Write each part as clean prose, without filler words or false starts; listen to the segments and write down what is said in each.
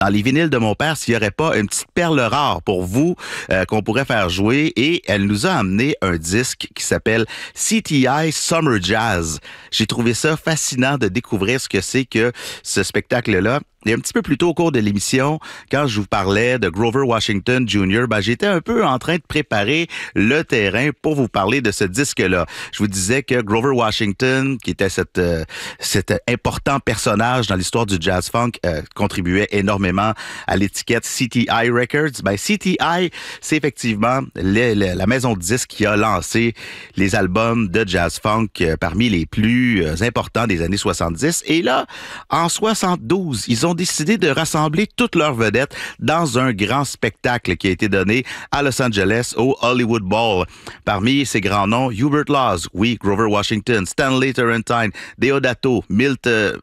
dans les vinyles de mon père s'il n'y aurait pas une petite perle rare pour vous qu'on pourrait faire jouer. Et elle nous a amené un disque qui s'appelle CTI Summer Jazz. J'ai trouvé ça fascinant de découvrir ce que c'est que ce spectacle-là. Et un petit peu plus tôt au cours de l'émission, quand je vous parlais de Grover Washington Jr., j'étais un peu en train de préparer le terrain pour vous parler de ce disque-là. Je vous disais que Grover Washington, qui était cet important personnage dans l'histoire du jazz funk, contribuait énormément à l'étiquette CTI Records. CTI, c'est effectivement la maison de disques qui a lancé les albums de jazz funk parmi les plus importants des années 70. Et là, en 72, ils ont décidé de rassembler toutes leurs vedettes dans un grand spectacle qui a été donné à Los Angeles au Hollywood Bowl. Parmi ces grands noms, Hubert Laws, oui, Grover Washington, Stanley Turrentine, Deodato, Bill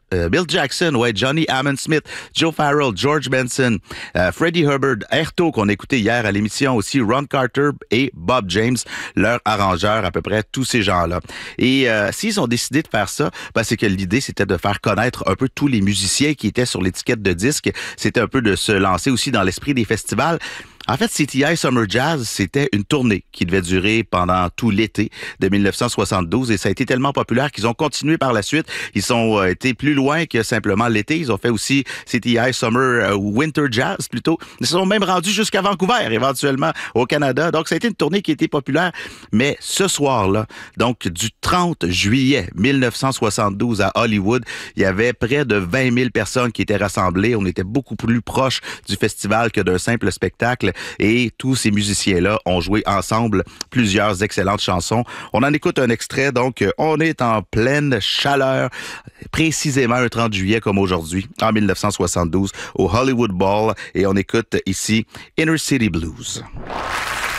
Jackson, Johnny Hammond Smith, Joe Farrell, George Benson, Freddie Hubbard, Airto qu'on a écouté hier à l'émission aussi, Ron Carter et Bob James, leurs arrangeurs, à peu près tous ces gens-là. Et s'ils ont décidé de faire ça, c'est que l'idée c'était de faire connaître un peu tous les musiciens qui étaient sur l'étiquette de disque. C'était un peu de se lancer aussi dans l'esprit des festivals. En fait, CTI Summer Jazz, c'était une tournée qui devait durer pendant tout l'été de 1972 et ça a été tellement populaire qu'ils ont continué par la suite. Ils ont été plus loin que simplement l'été. Ils ont fait aussi CTI Summer Winter Jazz plutôt. Ils se sont même rendus jusqu'à Vancouver éventuellement au Canada. Donc, ça a été une tournée qui a été populaire. Mais ce soir-là, donc du 30 juillet 1972 à Hollywood, il y avait près de 20 000 personnes qui étaient rassemblées. On était beaucoup plus proche du festival que d'un simple spectacle. Et tous ces musiciens-là ont joué ensemble plusieurs excellentes chansons. On en écoute un extrait, donc on est en pleine chaleur, précisément un 30 juillet comme aujourd'hui, en 1972, au Hollywood Bowl, et on écoute ici Inner City Blues.